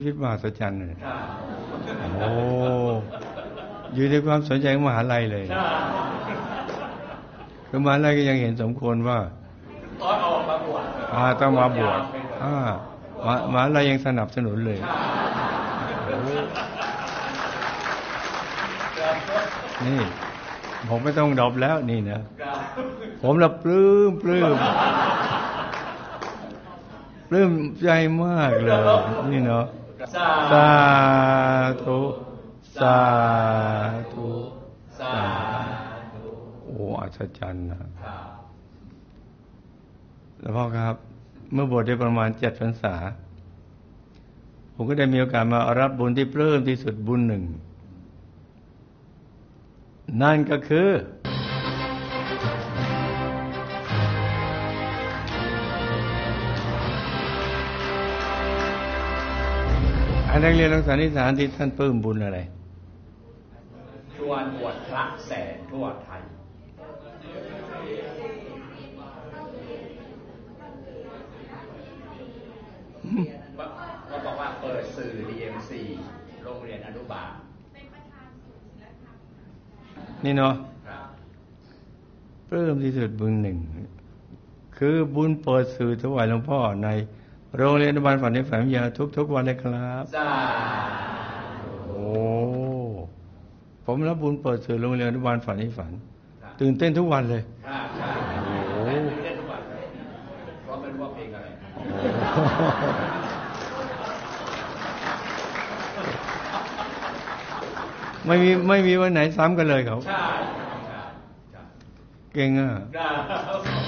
ชีวิตมหัศจรรย์เลยโอ้อยู่ในความสนใจของมหาลัยเลยคือมหาลัยก็ยังเห็นสมควรว่าต้องมาบวชมหาลัยยังสนับสนุนเลยนี่ผมไม่ต้องดรอปแล้วนี่นะผมละปลื้มใจมากเลยนี่เนาะสาธุโอ้อัศจรรย์นะแล้วพ่อครับเมื่อบวชได้ประมาณ7 พรรษาผมก็ได้มีโอกาสมารับบุญที่ปลื้มที่สุดบุญหนึ่งนั่นก็คือนักเรียนนักศึกษานิสานที่ท่านปลื้มบุญอะไรชวนบวชพระแสนทั่วไทยก็บอกว่าเปิดสื่อ DMC โรงเรียนอนุบาลนี่เนาะปลื้มที่สุดบุญหนึ่งคือบุญเปิดสื่อถวายหลวงพ่อในโรงเรียนอนุบาลฝันในฝันยาทุกวันเลยครับโอ้ผมรับบุญเปิดสื่อโรงเรียนอนุบาลฝันในฝันตื่นเต้นทุกวันเลยโอ้ตื่นเต้นทุกวันเพราะไม่รู้ว่าเพลงอะไรไม่มีวันไหนซ้ำกันเลยเขาเก่งอ่ะ